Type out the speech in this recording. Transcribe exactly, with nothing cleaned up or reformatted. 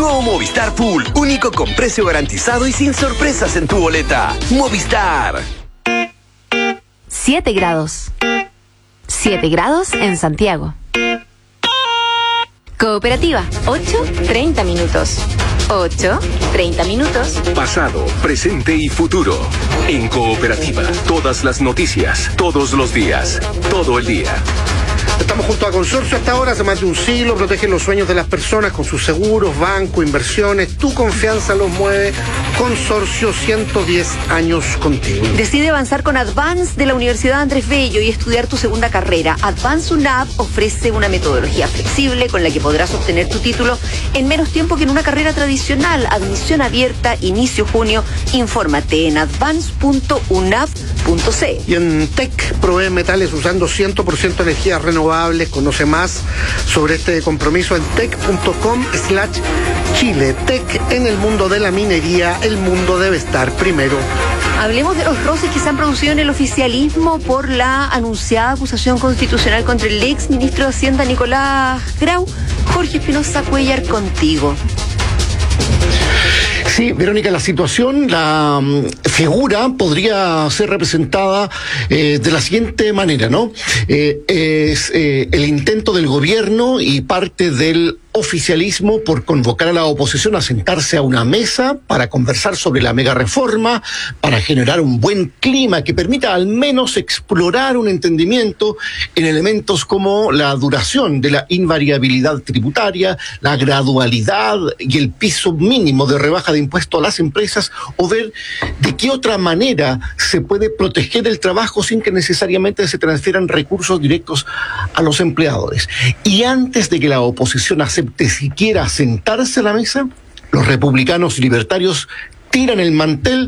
Nuevo Movistar Full, único con precio garantizado y sin sorpresas en tu boleta. Movistar. siete grados. siete grados en Santiago. Cooperativa, ocho, treinta minutos. ocho, treinta minutos. Pasado, presente y futuro. En Cooperativa, todas las noticias, todos los días, todo el día. Estamos junto a Consorcio hasta ahora, hace más de un siglo, protegen los sueños de las personas con sus seguros, banco, inversiones. Tu confianza los mueve. Consorcio, ciento diez años contigo. Decide avanzar con Advance de la Universidad Andrés Bello y estudiar tu segunda carrera. Advance UNAV ofrece una metodología flexible con la que podrás obtener tu título en menos tiempo que en una carrera tradicional. Admisión abierta, inicio junio. Infórmate en advance punto unav punto c. Y en Tech provee metales usando cien por ciento energías renovables. Conoce más sobre este compromiso en tech punto com slash Chile. Tech, en el mundo de la minería, el mundo debe estar primero. Hablemos de los roces que se han producido en el oficialismo por la anunciada acusación constitucional contra el ex ministro de Hacienda Nicolás Grau. Jorge Espinosa Cuellar, contigo. Sí, Verónica, la situación, la um, figura podría ser representada eh, de la siguiente manera, ¿no? Eh, es eh, el intento del gobierno y parte del oficialismo por convocar a la oposición a sentarse a una mesa para conversar sobre la mega reforma, para generar un buen clima que permita al menos explorar un entendimiento en elementos como la duración de la invariabilidad tributaria, la gradualidad y el piso mínimo de rebaja de impuesto a las empresas, o ver de qué otra manera se puede proteger el trabajo sin que necesariamente se transfieran recursos directos a los empleadores. Y antes de que la oposición acepte siquiera sentarse a la mesa, los republicanos libertarios tiran el mantel